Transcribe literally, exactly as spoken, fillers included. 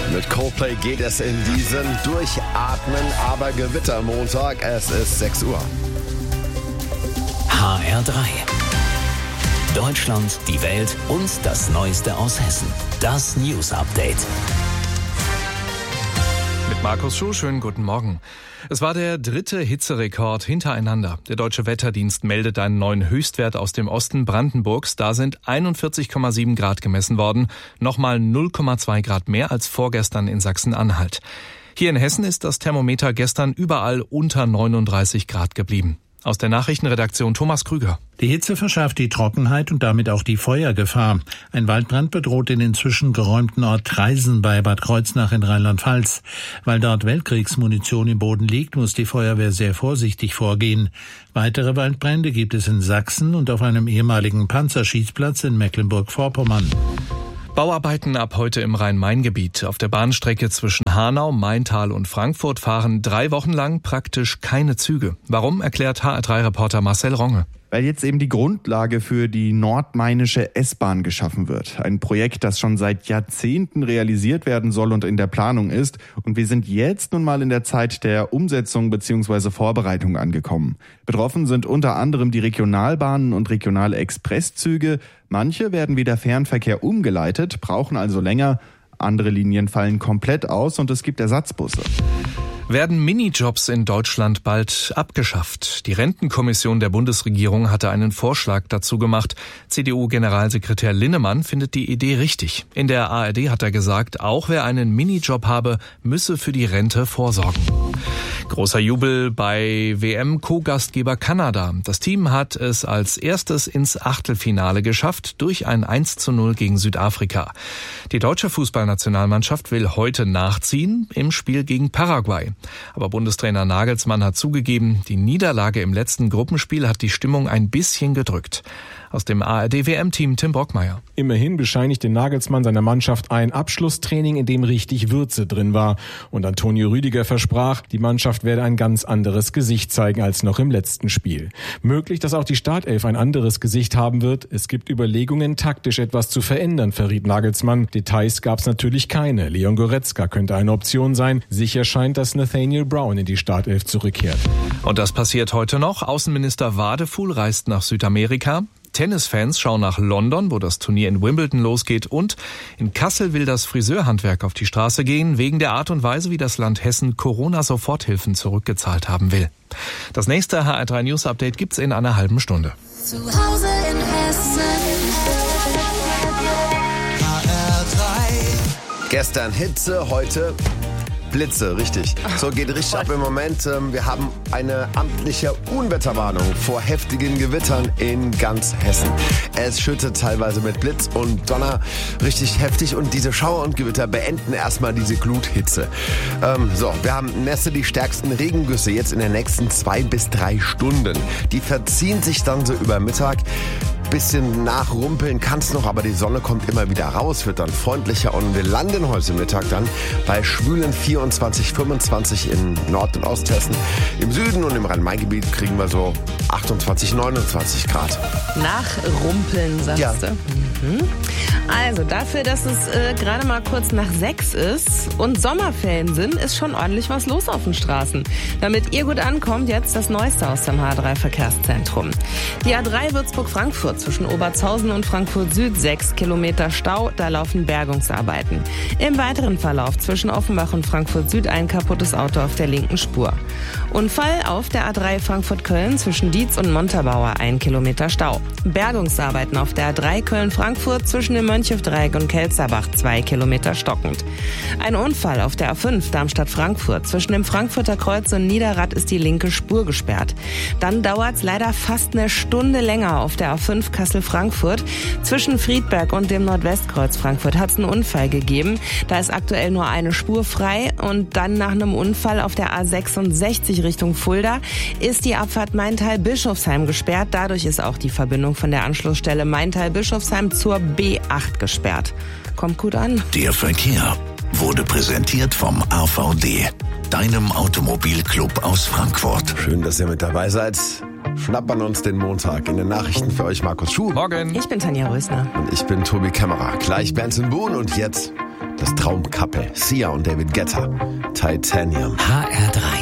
Mit Coldplay geht es in diesen Durchatmen, aber Gewittermontag. Es ist sechs Uhr. H R drei. Deutschland, die Welt und das Neueste aus Hessen. Das News Update. Mit Markus Schuh, schönen guten Morgen. Es war der dritte Hitzerekord hintereinander. Der Deutsche Wetterdienst meldet einen neuen Höchstwert aus dem Osten Brandenburgs. Da sind einundvierzig Komma sieben Grad gemessen worden. Nochmal null Komma zwei Grad mehr als vorgestern in Sachsen-Anhalt. Hier in Hessen ist das Thermometer gestern überall unter neununddreißig Grad geblieben. Aus der Nachrichtenredaktion Thomas Krüger. Die Hitze verschärft die Trockenheit und damit auch die Feuergefahr. Ein Waldbrand bedroht den inzwischen geräumten Ort Traisen bei Bad Kreuznach in Rheinland-Pfalz. Weil dort Weltkriegsmunition im Boden liegt, muss die Feuerwehr sehr vorsichtig vorgehen. Weitere Waldbrände gibt es in Sachsen und auf einem ehemaligen Panzerschießplatz in Mecklenburg-Vorpommern. Bauarbeiten ab heute im Rhein-Main-Gebiet. Auf der Bahnstrecke zwischen Hanau, Maintal und Frankfurt fahren drei Wochen lang praktisch keine Züge. Warum, erklärt H R drei Reporter Marcel Ronge. Weil jetzt eben die Grundlage für die nordmainische S-Bahn geschaffen wird. Ein Projekt, das schon seit Jahrzehnten realisiert werden soll und in der Planung ist. Und wir sind jetzt nun mal in der Zeit der Umsetzung bzw. Vorbereitung angekommen. Betroffen sind unter anderem die Regionalbahnen und regionale Expresszüge. Manche werden wie der Fernverkehr umgeleitet, brauchen also länger. Andere Linien fallen komplett aus und es gibt Ersatzbusse. Werden Minijobs in Deutschland bald abgeschafft? Die Rentenkommission der Bundesregierung hatte einen Vorschlag dazu gemacht. C D U-Generalsekretär Linnemann findet die Idee richtig. In der A R D hat er gesagt, auch wer einen Minijob habe, müsse für die Rente vorsorgen. Großer Jubel bei W M-Co-Gastgeber Kanada. Das Team hat es als erstes ins Achtelfinale geschafft durch ein eins zu null gegen Südafrika. Die deutsche Fußballnationalmannschaft will heute nachziehen im Spiel gegen Paraguay. Aber Bundestrainer Nagelsmann hat zugegeben, die Niederlage im letzten Gruppenspiel hat die Stimmung ein bisschen gedrückt. Aus dem A R D-W M-Team Tim Brockmeier. Immerhin bescheinigte Nagelsmann seiner Mannschaft ein Abschlusstraining, in dem richtig Würze drin war. Und Antonio Rüdiger versprach, die Mannschaft werde ein ganz anderes Gesicht zeigen als noch im letzten Spiel. Möglich, dass auch die Startelf ein anderes Gesicht haben wird. Es gibt Überlegungen, taktisch etwas zu verändern, verriet Nagelsmann. Details gab es natürlich keine. Leon Goretzka könnte eine Option sein. Sicher scheint, dass Nathaniel Brown in die Startelf zurückkehrt. Und das passiert heute noch. Außenminister Wadefuhl reist nach Südamerika. Tennisfans schauen nach London, wo das Turnier in Wimbledon losgeht, und in Kassel will das Friseurhandwerk auf die Straße gehen, wegen der Art und Weise, wie das Land Hessen Corona-Soforthilfen zurückgezahlt haben will. Das nächste H R drei News Update gibt's in einer halben Stunde. Zu Hause in Hessen. H R drei. Gestern Hitze, heute Blitze, richtig. So geht richtig ab im Moment. Wir haben eine amtliche Unwetterwarnung vor heftigen Gewittern in ganz Hessen. Es schüttet teilweise mit Blitz und Donner richtig heftig und diese Schauer und Gewitter beenden erstmal diese Gluthitze. Ähm, so, wir haben Nässe, die stärksten Regengüsse jetzt in den nächsten zwei bis drei Stunden. Die verziehen sich dann so über Mittag. Bisschen nachrumpeln kann es noch, aber die Sonne kommt immer wieder raus, wird dann freundlicher und wir landen heute Mittag dann bei schwülen vierundzwanzig, fünfundzwanzig in Nord- und Osthessen. Im Süden und im Rhein-Main-Gebiet kriegen wir so achtundzwanzig, neunundzwanzig Grad. Nachrumpeln, sagst ja. du? Mhm. Also dafür, dass es äh, gerade mal kurz nach sechs ist und Sommerferien sind, ist schon ordentlich was los auf den Straßen. Damit ihr gut ankommt, jetzt das Neueste aus dem H R drei Verkehrszentrum. Die A drei Würzburg-Frankfurt zwischen Obertshausen und Frankfurt Süd, sechs Kilometer Stau, da laufen Bergungsarbeiten. Im weiteren Verlauf zwischen Offenbach und Frankfurt Süd ein kaputtes Auto auf der linken Spur. Unfall auf der A drei Frankfurt-Köln zwischen Dietz und Montabaur, ein Kilometer Stau. Bergungsarbeiten auf der A drei Köln-Frankfurt zwischen dem Mönchevdreieck und Kelzerbach, zwei Kilometer stockend. Ein Unfall auf der A fünf Darmstadt-Frankfurt zwischen dem Frankfurter Kreuz und Niederrad ist die linke Spur gesperrt. Dann dauert es leider fast eine Stunde länger auf der A fünf Kassel-Frankfurt. Zwischen Friedberg und dem Nordwestkreuz Frankfurt hat es einen Unfall gegeben. Da ist aktuell nur eine Spur frei und dann nach einem Unfall auf der A sechsundsechzig Richtung Fulda ist die Abfahrt Maintal-Bischofsheim gesperrt. Dadurch ist auch die Verbindung von der Anschlussstelle Maintal-Bischofsheim zur B acht gesperrt. Kommt gut an. Der Verkehr wurde präsentiert vom A V D, deinem Automobilclub aus Frankfurt. Schön, dass ihr mit dabei seid. Schnappern uns den Montag. In den Nachrichten für euch Markus Schuh. Morgen. Ich bin Tanja Rösner. Und ich bin Tobi Kämmerer. Gleich Benson Boone und jetzt Das Traumcouple, Sia und David Guetta. Titanium. H R drei.